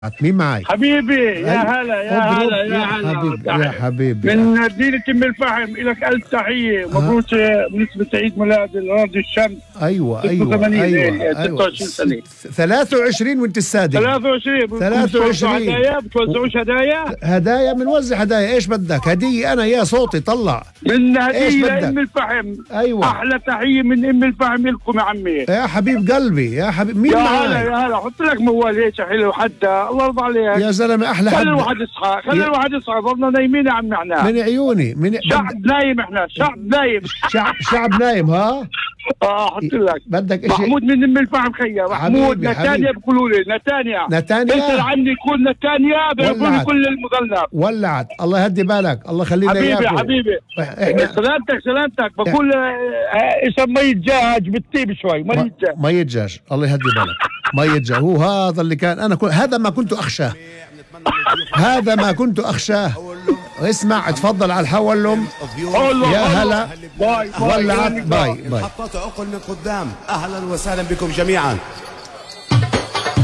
مين معي؟ حبيبي يا هلا يا هلا يا هلا يا حبيبي من مدينة أم الفحم، لك ألف تحية. مبروك بالنسبة عيد ميلاد الأرض الشمس. ايوه 26 سنة 23 وانت السادس 23 هدايا. بتوزعوش هدايا بنوزع هدايا. ايش بدك؟ هدية انا يا صوتي طلع من هدية لأم الفحم. ايوه أحلى تحية من أم الفحم لكم يا عمي. يا حبيب قلبي يا حبيب. مين معي؟ معي؟ يا هلا يا هلا. حط لك موال هيك حلو حدا. الله يرضى عليك يا زلمه احلى حد. خلي الواحد يصحى، خلي الواحد يصحى. ضلنا نايمين يا عمي احنا. من عيوني شعب نايم. احنا شعب نايم. شعب نايم. ها حط لك بدك اشي. محمود من ام الفحم خيا. محمود نتانيا بيقولوا لي نتانيا. اسال عني يكون نتانيا بيقول كل المغلب. ولعت. الله يهدي بالك. الله يخلينا اياكم حبيبي. سلامتك. بقول اسم مي الدجاج بالطيب شوي. مي الدجاج. الله يهدي بالك. مي الدجاج هو هذا اللي كان انا هذا ما كنت اخشاه. هذا ما كنت اخشاه. اسمع تفضل على الحول يا هلا. باي ولعت. باي محطات عقل من قدام. اهلا وسهلا بكم جميعا.